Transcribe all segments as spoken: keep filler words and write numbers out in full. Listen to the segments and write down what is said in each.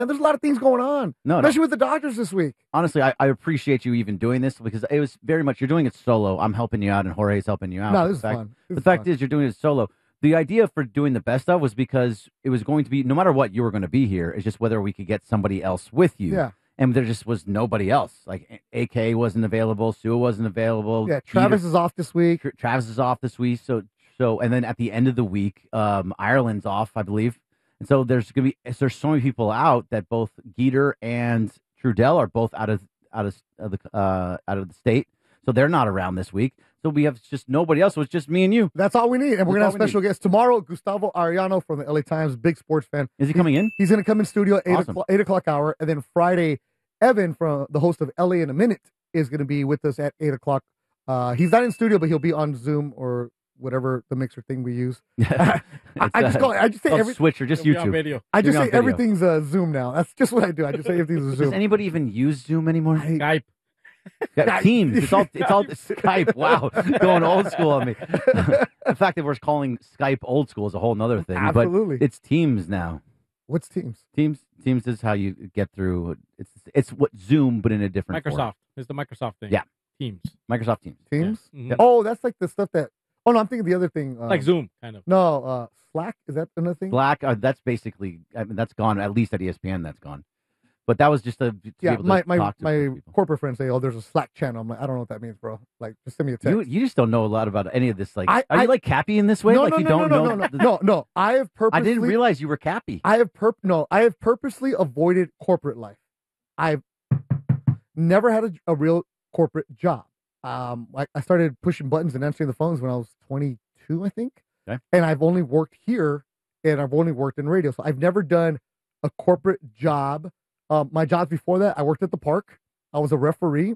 And there's a lot of things going on, No, especially no. with the Dodgers this week. Honestly, I, I appreciate you even doing this because it was very much, you're doing it solo. I'm helping you out and Jorge's helping you out. No, But this is the fact, fun. This the is fact fun. is, you're doing it solo. The idea for doing the best of was because it was going to be, no matter what, you were going to be here. It's just whether we could get somebody else with you. Yeah. And there just was nobody else. Like A K wasn't available. Sue wasn't available. Yeah, Travis Peter- is off this week. Tra- Travis is off this week. So, so, and then at the end of the week, um, Ireland's off, I believe. And so there's going to be, there's so many people out that both Geeter and Trudell are both out of, out of, of the, uh, out of the state. So they're not around this week. So we have just nobody else. So it's just me and you. That's all we need. And we're going to That's have all we special guests tomorrow. Gustavo Arellano from the L A Times, big sports fan. Is he coming in? He's going to come in studio at eight, Awesome. o'clock, eight o'clock hour. And then Friday, Evan, from the host of L A in a Minute, is going to be with us at eight o'clock. Uh, he's not in studio, but he'll be on Zoom or whatever the mixer thing we use. I, I just call it, I just say every, Switch or just It'll be on YouTube. video. I just You're on say video. everything's uh, Zoom now. That's just what I do. I just say everything's a Does Zoom. anybody even use Zoom anymore? I- Skype. Yeah, Teams. It's all it's all Skype. Wow, going old school on me. The fact that we're calling Skype old school is a whole nother thing. Absolutely. But it's Teams now. What's Teams? Teams Teams is how you get through. It's it's what Zoom, but in a different Microsoft. form. It's the Microsoft thing. Yeah. Teams. Microsoft Teams. Teams? Mhm. Oh, that's like the stuff that. Oh no, I'm thinking the other thing. Um, Like Zoom, kind of. No, uh, Slack. Is that another thing? Slack. Uh, that's basically. I mean, that's gone. At least at E S P N, that's gone. But that was just a. To be Yeah, able to my my talk to my people. corporate friends say, "Oh, there's a Slack channel." I'm like, I don't know what that means, bro. Like, just send me a text. You you just don't know a lot about any of this. Like, I- are I- you like Cappy in this way? no, like no, you no, don't no, know. no, no, no, no, no. I have I purposely. didn't realize you were Cappy. I have perp. No, I have purposely avoided corporate life. I've never had a, a real corporate job. Um, like I started pushing buttons and answering the phones when I was twenty-two, I think. Okay. And I've only worked here, and I've only worked in radio. So I've never done a corporate job. Um, my jobs before that, I worked at the park. I was a referee,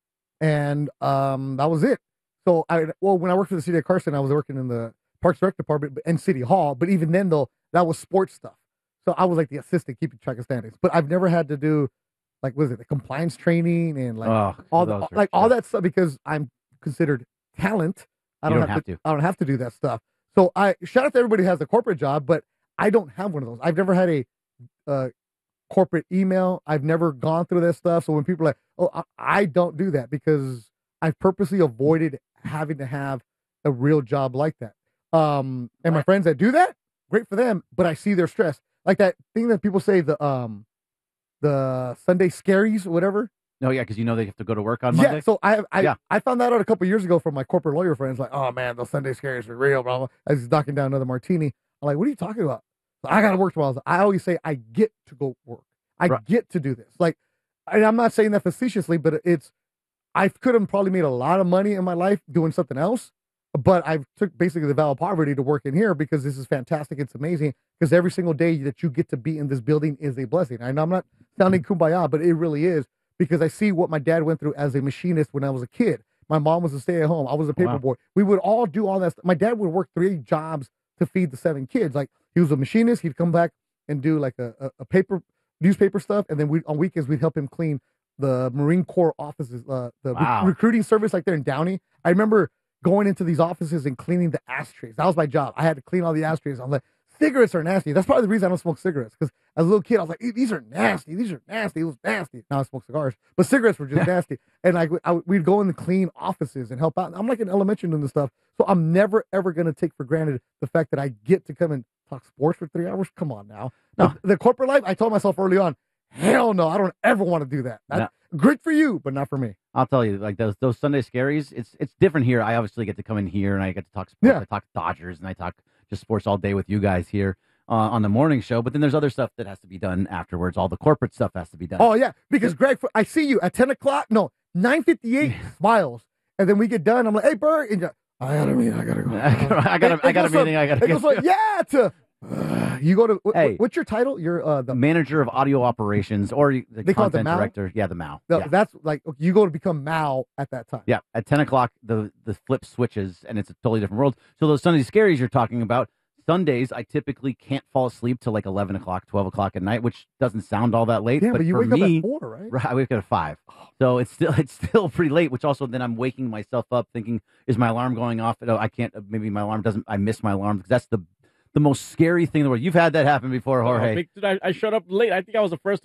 and um, that was it. So I well, when I worked for the city of Carson, I was working in the Parks Rec department and City Hall. But even then, though, that was sports stuff. So I was like the assistant, keeping track of standings. But I've never had to do like what is it, the compliance training and like oh, all the those are- like all yeah. that stuff because I'm considered talent. I You don't, don't have, have to, to. I don't have to do that stuff. So I shout out to everybody who has a corporate job, but I don't have one of those. I've never had a uh, corporate email. I've never gone through that stuff. So when people are like, "Oh, I, I don't do that," because I've purposely avoided having to have a real job like that. Um, and my Right. friends that do that, great for them. But I see their stress, like that thing that people say the um the Sunday scaries or whatever. No, yeah, because you know they have to go to work on Monday. Yeah, so I I, Yeah. I found that out a couple years ago from my corporate lawyer friends. Like, oh man, those Sunday scaries are real, blah blah. I was knocking down another martini. I'm like, what are you talking about? I gotta work tomorrow. I always say I get to go work. I Right. get to do this. Like, and I'm not saying that facetiously, but it's I could have probably made a lot of money in my life doing something else, but I took basically the vow of poverty to work in here because this is fantastic. It's amazing because every single day that you get to be in this building is a blessing. I know I'm not sounding kumbaya, but it really is because I see what my dad went through as a machinist when I was a kid. My mom was a stay at home. I was a paper Wow. boy. We would all do all that stuff. My dad would work three jobs to feed the seven kids. Like he was a machinist. He'd come back and do like a, a, a paper newspaper stuff. And then we on weekends, we'd help him clean the Marine Corps offices, uh, the re- Wow. recruiting service like there in Downey. I remember going into these offices and cleaning the ashtrays. That was my job. I had to clean all the ashtrays. I'm like, cigarettes are nasty. That's probably the reason I don't smoke cigarettes. Because as a little kid, I was like, "E- these are nasty. These are nasty. It was nasty. Now I smoke cigars, but cigarettes were just nasty. And like I, we'd go in the clean offices and help out. I'm like an elementary doing this stuff, so I'm never ever gonna take for granted the fact that I get to come and talk sports for three hours. Come on now. No. The, the corporate life, I told myself early on, hell no, I don't ever want to do that. That's great for you, but not for me. I'll tell you, like those those Sunday scaries, it's it's different here. I obviously get to come in here and I get to talk sports. Yeah. I talk Dodgers and I talk just sports all day with you guys here uh, on the morning show. But then there's other stuff that has to be done afterwards. All the corporate stuff has to be done. Oh yeah, because Greg, I see you at ten o'clock. No, nine fifty eight. Smiles, and then we get done. I'm like, hey, Bert, and you're, I gotta meet. I gotta go. I got I got It- a, I it got a goes from- meeting. I got to It get goes like, yeah, to uh, you go to. What, Hey. what's your title? You're uh, the, manager of audio operations or the They call it the content Mao? director. Yeah, the Mao. the yeah. that's like you go to become Mao at that time. Yeah, at ten o'clock, the the flip switches, and it's a totally different world. So those Sunday scaries you're talking about, Sundays I typically can't fall asleep till like eleven o'clock, twelve o'clock at night, which doesn't sound all that late. Yeah, but, but you for wake me, up at four, right? right, I wake up at five, so it's still it's still pretty late. Which also then I'm waking myself up thinking, is my alarm going off? No, I can't. Maybe my alarm doesn't. I miss my alarm because that's the the most scary thing in the world. You've had that happen before, Oh, Jorge. big- dude, I, I showed up late. I think I was the first